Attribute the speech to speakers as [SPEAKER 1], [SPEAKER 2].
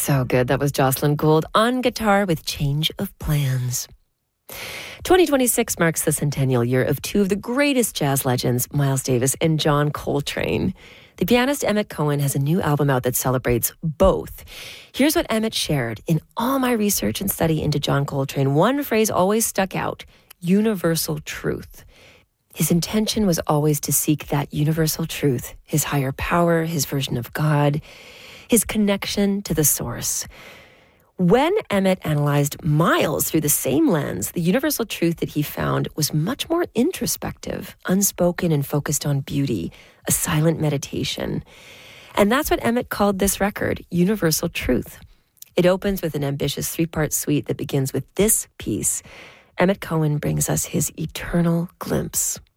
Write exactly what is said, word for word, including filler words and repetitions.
[SPEAKER 1] So good. That was Jocelyn Gould on guitar with Change of Plans. twenty twenty-six marks the centennial year of two of the greatest jazz legends, Miles Davis and John Coltrane. The pianist Emmett Cohen has a new album out that celebrates both. Here's what Emmett shared. In all my research and study into John Coltrane, one phrase always stuck out: universal truth. His intention was always to seek that universal truth, his higher power, his version of God, his connection to the source. When Emmett analyzed Miles through the same lens, the universal truth that he found was much more introspective, unspoken, and focused on beauty, a silent meditation. And that's what Emmett called this record, Universal Truth. It opens with an ambitious three-part suite that begins with this piece. Emmett Cohen brings us his eternal glimpse.